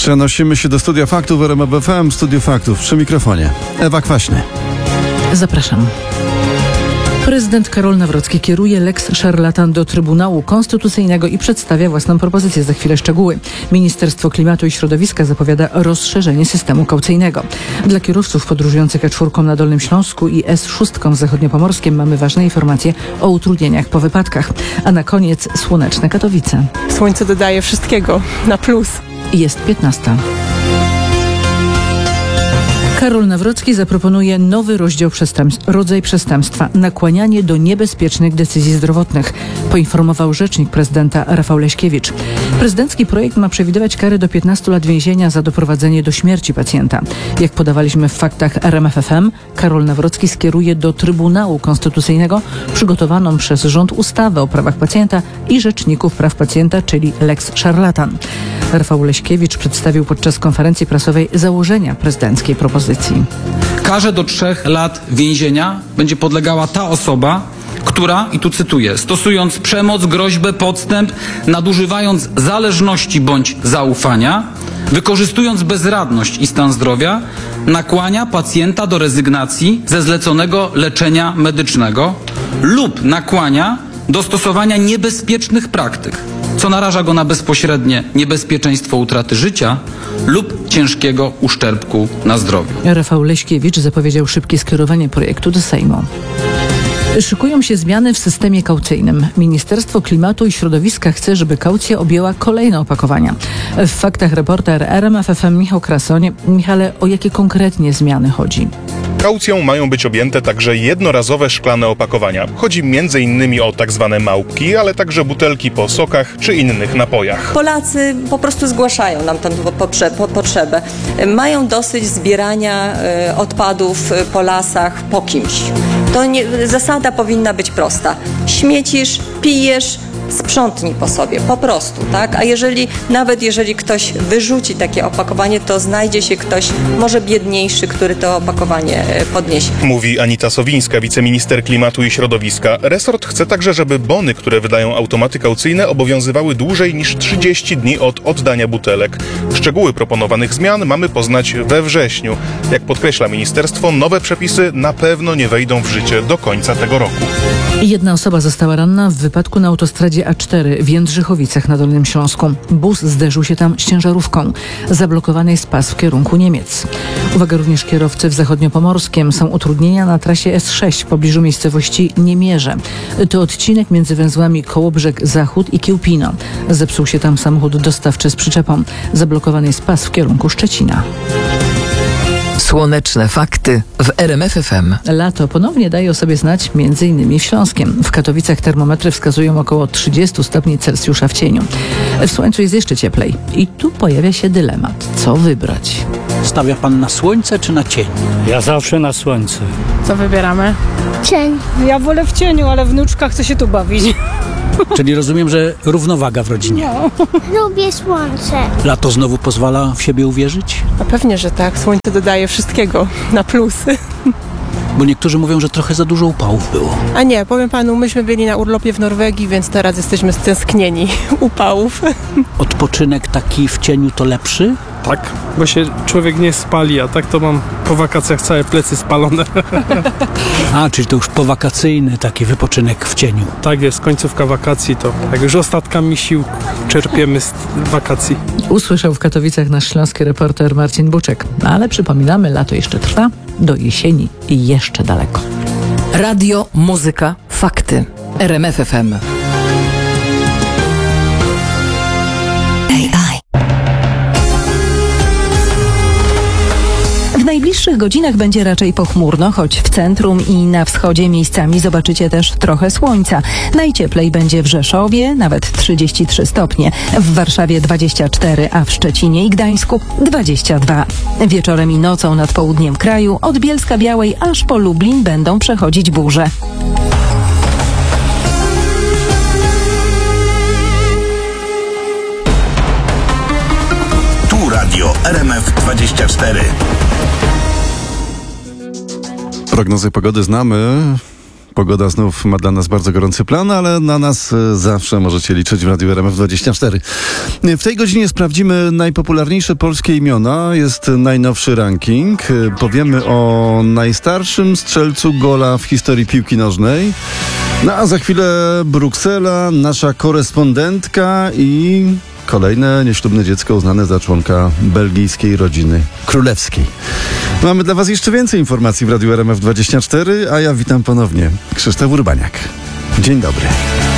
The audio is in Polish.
Przenosimy się do Studia Faktów w RMF FM. Studio Faktów przy mikrofonie Ewa Kwaśny. Zapraszam. Prezydent Karol Nawrocki kieruje lex szarlatan do Trybunału Konstytucyjnego i przedstawia własną propozycję. Za chwilę szczegóły. Ministerstwo Klimatu i Środowiska zapowiada rozszerzenie systemu kaucyjnego. Dla kierowców podróżujących E4 na Dolnym Śląsku i S6 w Zachodniopomorskiem mamy ważne informacje o utrudnieniach po wypadkach. A na koniec słoneczne Katowice. Słońce dodaje wszystkiego na plus. Jest 15. Karol Nawrocki zaproponuje nowy rodzaj przestępstwa – nakłanianie do niebezpiecznych decyzji zdrowotnych, poinformował rzecznik prezydenta Rafał Leśkiewicz. Prezydencki projekt ma przewidywać kary do 15 lat więzienia za doprowadzenie do śmierci pacjenta. Jak podawaliśmy w faktach RMF FM, Karol Nawrocki skieruje do Trybunału Konstytucyjnego przygotowaną przez rząd ustawę o prawach pacjenta i rzeczników praw pacjenta, czyli lex szarlatan. Rafał Leśkiewicz przedstawił podczas konferencji prasowej założenia prezydenckiej propozycji. Karze do 3 lat więzienia będzie podlegała ta osoba, która, i tu cytuję, stosując przemoc, groźbę, podstęp, nadużywając zależności bądź zaufania, wykorzystując bezradność i stan zdrowia, nakłania pacjenta do rezygnacji ze zleconego leczenia medycznego lub nakłania do stosowania niebezpiecznych praktyk, co naraża go na bezpośrednie niebezpieczeństwo utraty życia lub ciężkiego uszczerbku na zdrowiu. Rafał Leśkiewicz zapowiedział szybkie skierowanie projektu do Sejmu. Szykują się zmiany w systemie kaucyjnym. Ministerstwo Klimatu i Środowiska chce, żeby kaucja objęła kolejne opakowania. W faktach reporter RMF FM Michał Krasoń. Michale, o jakie konkretnie zmiany chodzi? Kaucją mają być objęte także jednorazowe szklane opakowania. Chodzi m.in. o tak zwane małpki, ale także butelki po sokach czy innych napojach. Polacy po prostu zgłaszają nam tę potrzebę. Mają dosyć zbierania odpadów po lasach, po kimś. Zasada powinna być prosta. Śmiecisz, pijesz, sprzątnij po sobie, po prostu, tak? A nawet jeżeli ktoś wyrzuci takie opakowanie, to znajdzie się ktoś, może biedniejszy, który to opakowanie podniesie. Mówi Anita Sowińska, wiceminister Klimatu i Środowiska. Resort chce także, żeby bony, które wydają automaty kaucyjne, obowiązywały dłużej niż 30 dni od oddania butelek. Szczegóły proponowanych zmian mamy poznać we wrześniu. Jak podkreśla ministerstwo, nowe przepisy na pewno nie wejdą w życie do końca tego roku. Jedna osoba została ranna w wypadku na autostradzie A4 w Jędrzychowicach na Dolnym Śląsku. Bus zderzył się tam z ciężarówką. Zablokowany jest pas w kierunku Niemiec. Uwaga, również kierowcy w Zachodniopomorskiem. Są utrudnienia na trasie S6 w pobliżu miejscowości Niemierze. To odcinek między węzłami Kołobrzeg Zachód i Kiełpino. Zepsuł się tam samochód dostawczy z przyczepą. Zablokowany jest pas w kierunku Szczecina. Słoneczne fakty w RMF FM. Lato ponownie daje o sobie znać m.in. w Śląskiem. W Katowicach termometry wskazują około 30 stopni Celsjusza w cieniu. W słońcu jest jeszcze cieplej. I tu pojawia się dylemat. Co wybrać? Stawia pan na słońce czy na cień? Ja zawsze na słońce. Co wybieramy? Cień. Ja wolę w cieniu, ale wnuczka chce się tu bawić. Czyli rozumiem, że równowaga w rodzinie. Lubię słońce. Lato znowu pozwala w siebie uwierzyć? A pewnie, że tak. Słońce dodaje wszystkiego na plusy. Bo niektórzy mówią, że trochę za dużo upałów było. A nie, powiem panu, myśmy byli na urlopie w Norwegii, więc teraz jesteśmy stęsknieni upałów. Odpoczynek taki w cieniu to lepszy? Tak, bo się człowiek nie spali, a tak to mam po wakacjach całe plecy spalone. A, czyli to już powakacyjny taki wypoczynek w cieniu. Tak jest, końcówka wakacji to jak już ostatkami sił czerpiemy z wakacji. Usłyszał w Katowicach nasz śląski reporter Marcin Buczek. Ale przypominamy, lato jeszcze trwa, do jesieni i jeszcze daleko. Radio, muzyka, fakty. RMF FM. W najbliższych godzinach będzie raczej pochmurno, choć w centrum i na wschodzie miejscami zobaczycie też trochę słońca. Najcieplej będzie w Rzeszowie, nawet 33 stopnie, w Warszawie 24, a w Szczecinie i Gdańsku 22. Wieczorem i nocą nad południem kraju od Bielska-Białej aż po Lublin będą przechodzić burze. Tu radio RMF24. Prognozy pogody znamy. Pogoda znów ma dla nas bardzo gorący plan, ale na nas zawsze możecie liczyć w Radiu RMF24. W tej godzinie sprawdzimy najpopularniejsze polskie imiona. Jest najnowszy ranking. Powiemy o najstarszym strzelcu gola w historii piłki nożnej. No a za chwilę Bruksela, nasza korespondentka i kolejne nieślubne dziecko uznane za członka belgijskiej rodziny królewskiej. Mamy dla Was jeszcze więcej informacji w Radiu RMF24, a ja witam ponownie Krzysztof Urbaniak. Dzień dobry.